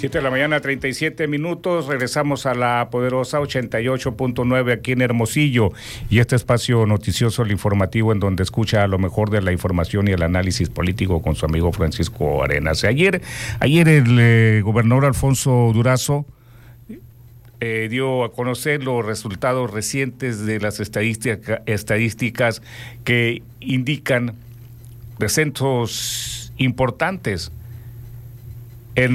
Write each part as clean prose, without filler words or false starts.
7 de la mañana, 37 minutos. Regresamos a la poderosa 88.9 aquí en Hermosillo. Y este espacio noticioso, el informativo, en donde escucha lo mejor de la información y el análisis político con su amigo Francisco Arenas. Ayer el gobernador Alfonso Durazo dio a conocer los resultados recientes de las estadísticas que indican descensos importantes en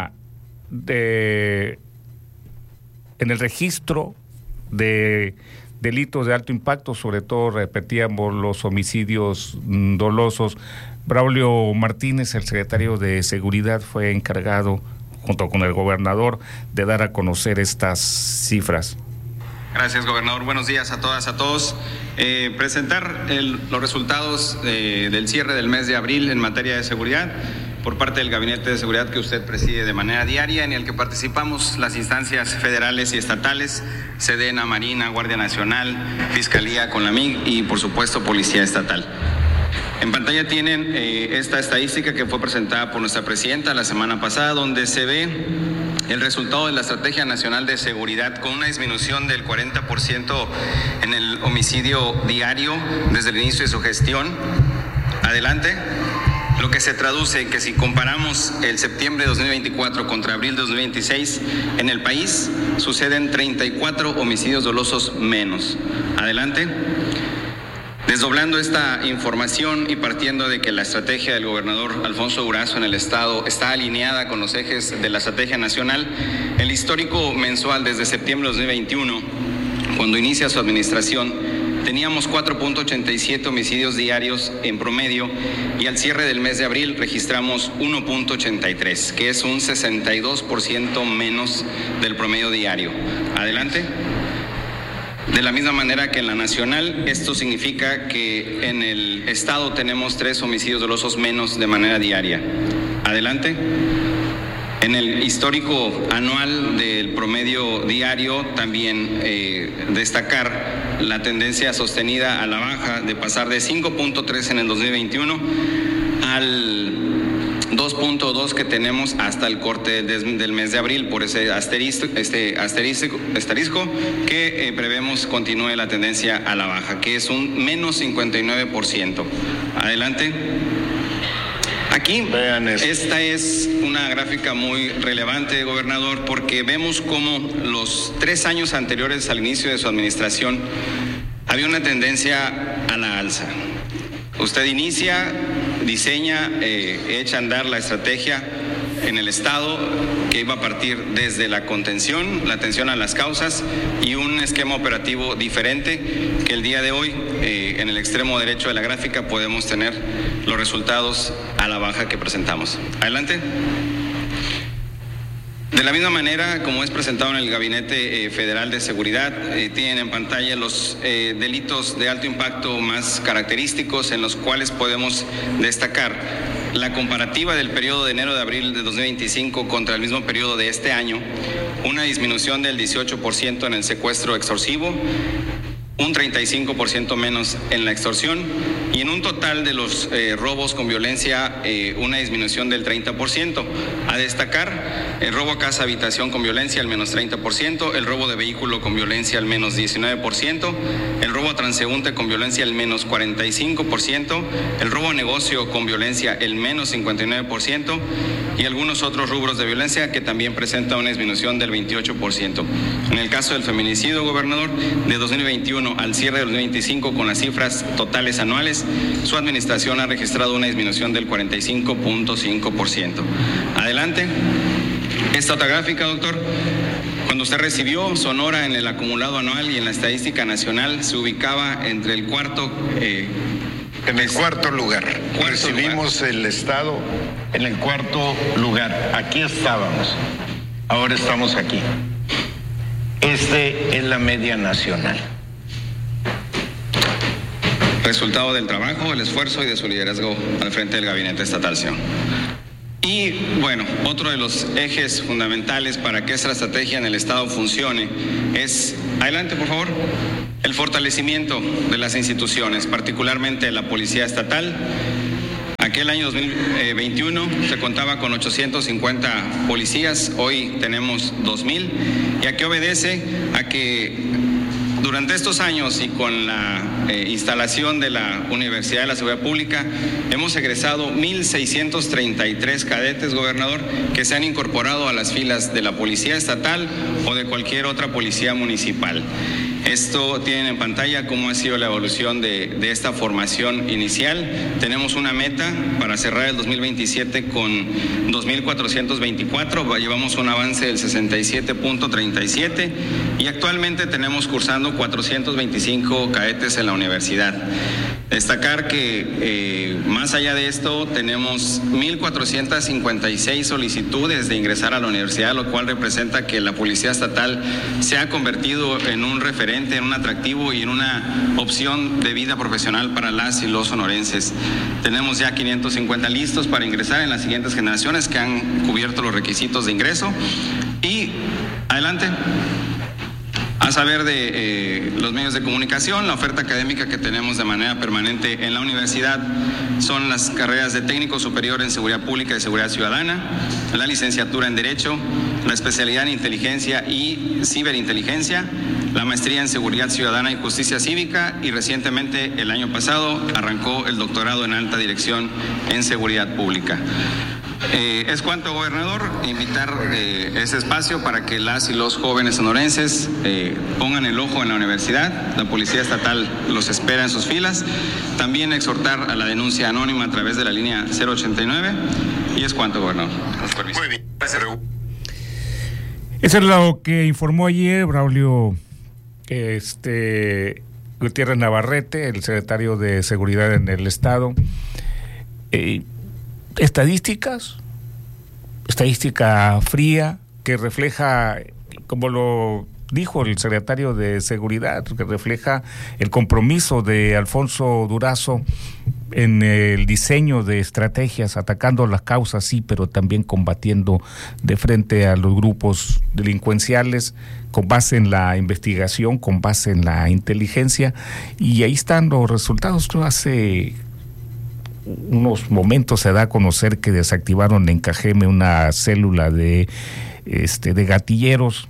el registro de delitos de alto impacto, sobre todo repetíamos los homicidios dolosos. Braulio Martínez, el secretario de Seguridad, fue encargado, junto con el gobernador, de dar a conocer estas cifras. Gracias, gobernador. Buenos días a todas, a todos. Presentar los resultados del cierre del mes de abril en materia de seguridad por parte del Gabinete de Seguridad que usted preside de manera diaria, en el que participamos las instancias federales y estatales, Sedena, Marina, Guardia Nacional, Fiscalía, CONAMIG y, por supuesto, Policía Estatal. En pantalla tienen esta estadística que fue presentada por nuestra presidenta la semana pasada, donde se ve el resultado de la Estrategia Nacional de Seguridad con una disminución del 40% en el homicidio diario desde el inicio de su gestión. Adelante. Lo que se traduce en que si comparamos el septiembre de 2024 contra abril de 2026, en el país suceden 34 homicidios dolosos menos. Adelante. Desdoblando esta información y partiendo de que la estrategia del gobernador Alfonso Durazo en el estado está alineada con los ejes de la estrategia nacional, el histórico mensual desde septiembre de 2021, cuando inicia su administración, teníamos 4.87 homicidios diarios en promedio y al cierre del mes de abril registramos 1.83, que es un 62% menos del promedio diario. Adelante. De la misma manera que en la nacional, esto significa que en el estado tenemos 3 homicidios dolosos menos de manera diaria. Adelante. En el histórico anual del promedio diario, también destacar la tendencia sostenida a la baja de pasar de 5.3 en el 2021 al 2.2 que tenemos hasta el corte del mes de abril, por ese asterisco que prevemos continúe la tendencia a la baja, que es un menos 59%. Adelante. Aquí, esta es una gráfica muy relevante, gobernador, porque vemos cómo los 3 años anteriores al inicio de su administración había una tendencia a la alza. Usted inicia, diseña, echa a andar la estrategia en el estado que iba a partir desde la contención, la atención a las causas y un esquema operativo diferente que el día de hoy, en el extremo derecho de la gráfica, podemos tener los resultados a la baja que presentamos. Adelante. De la misma manera, como es presentado en el Gabinete Federal de Seguridad, tienen en pantalla los delitos de alto impacto más característicos, en los cuales podemos destacar la comparativa del periodo de enero de abril de 2025 contra el mismo periodo de este año, una disminución del 18% en el secuestro extorsivo, un 35% menos en la extorsión y en un total de los robos con violencia una disminución del 30%. A destacar el robo a casa habitación con violencia al menos 30%, el robo de vehículo con violencia al menos 19%, el robo a transeúnte con violencia al menos 45%, el robo a negocio con violencia el menos 59% y algunos otros rubros de violencia que también presenta una disminución del 28%. En el caso del feminicidio, gobernador, de 2021 al cierre del 2025 con las cifras totales anuales, su administración ha registrado una disminución del 45.5%. Adelante. Esta otra gráfica, doctor. Cuando usted recibió, Sonora en el acumulado anual y en la estadística nacional se ubicaba entre el cuarto... en el cuarto lugar. Recibimos el estado en el cuarto lugar. Aquí estábamos. Ahora estamos aquí. Es la media nacional. Resultado del trabajo, del esfuerzo y de su liderazgo al frente del Gabinete Estatal, señor. Y bueno, otro de los ejes fundamentales para que esta estrategia en el Estado funcione es, adelante por favor, el fortalecimiento de las instituciones, particularmente la Policía Estatal. Aquí aquel año 2021 se contaba con 850 policías, hoy tenemos 2,000. ¿Y a qué obedece? A que durante estos años y con la instalación de la Universidad de la Seguridad Pública, hemos egresado 1,633 cadetes, gobernador, que se han incorporado a las filas de la Policía Estatal o de cualquier otra policía municipal. Esto tienen en pantalla cómo ha sido la evolución de esta formación inicial. Tenemos una meta para cerrar el 2027 con 2,424. Llevamos un avance del 67.37 y actualmente tenemos cursando 425 cadetes en la universidad. Destacar que más allá de esto tenemos 1,456 solicitudes de ingresar a la universidad, lo cual representa que la Policía Estatal se ha convertido en un referente, en un atractivo y en una opción de vida profesional para las y los sonorenses. Tenemos ya 550 listos para ingresar en las siguientes generaciones que han cubierto los requisitos de ingreso. Y adelante. A saber de los medios de comunicación, la oferta académica que tenemos de manera permanente en la universidad son las carreras de técnico superior en seguridad pública y seguridad ciudadana, la licenciatura en Derecho, la especialidad en inteligencia y ciberinteligencia, la maestría en seguridad ciudadana y justicia cívica y recientemente el año pasado arrancó el doctorado en alta dirección en seguridad pública. Es cuanto, gobernador, invitar ese espacio para que las y los jóvenes sonorenses pongan el ojo en la universidad. La Policía Estatal los espera en sus filas. También exhortar a la denuncia anónima a través de la línea 089. Y es cuanto, gobernador. Muy bien. Eso es lo que informó ayer Braulio Gutiérrez Navarrete, el secretario de Seguridad en el Estado. Estadística fría que refleja, como lo dijo el secretario de Seguridad, que refleja el compromiso de Alfonso Durazo en el diseño de estrategias, atacando las causas, sí, pero también combatiendo de frente a los grupos delincuenciales con base en la investigación, con base en la inteligencia, y ahí están los resultados. Hace unos momentos se da a conocer que desactivaron en Cajeme una célula de gatilleros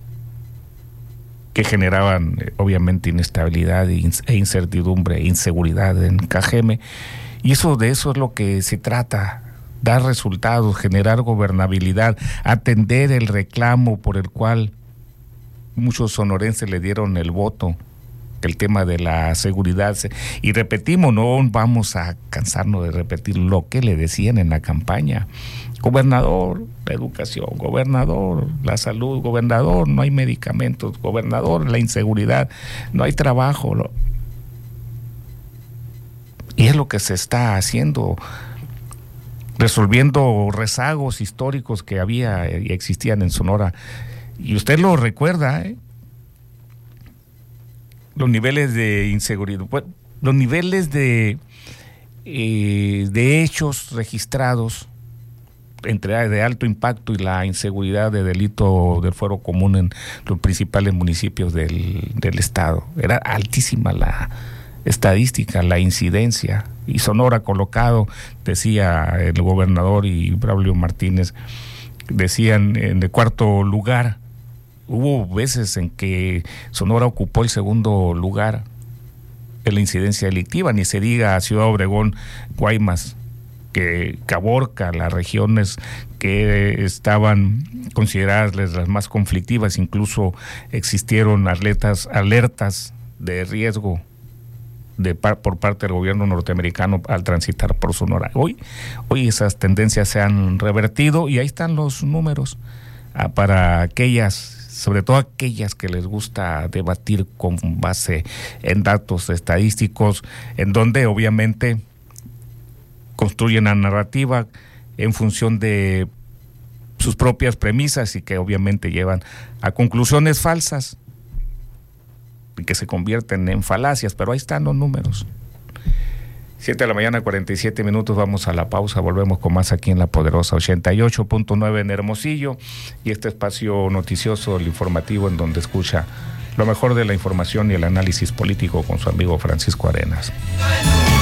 que generaban obviamente inestabilidad e incertidumbre e inseguridad en Cajeme, y de eso es lo que se trata: dar resultados, generar gobernabilidad, atender el reclamo por el cual muchos sonorenses le dieron el voto, el tema de la seguridad. Y repetimos, no vamos a cansarnos de repetir lo que le decían en la campaña: gobernador, la educación; gobernador, la salud; gobernador, no hay medicamentos; gobernador, la inseguridad; no hay trabajo. Y es lo que se está haciendo, resolviendo rezagos históricos que había y existían en Sonora. Y usted lo recuerda, los niveles de inseguridad, los niveles de hechos registrados entre de alto impacto y la inseguridad de delito del fuero común en los principales municipios del estado. Era altísima la estadística, la incidencia, y Sonora colocado, decía el gobernador y Braulio Martínez, decían en el cuarto lugar. Hubo veces en que Sonora ocupó el segundo lugar en la incidencia delictiva, ni se diga Ciudad Obregón, Guaymas, que Caborca, las regiones que estaban consideradas las más conflictivas. Incluso existieron alertas de riesgo por parte del gobierno norteamericano al transitar por Sonora. Hoy esas tendencias se han revertido y ahí están los números para aquellas, sobre todo aquellas que les gusta debatir con base en datos estadísticos, en donde obviamente construyen la narrativa en función de sus propias premisas y que obviamente llevan a conclusiones falsas y que se convierten en falacias, pero ahí están los números. 7:47 a.m, vamos a la pausa, volvemos con más aquí en La Poderosa 88.9 en Hermosillo, y este espacio noticioso, el informativo, en donde escucha lo mejor de la información y el análisis político con su amigo Francisco Arenas.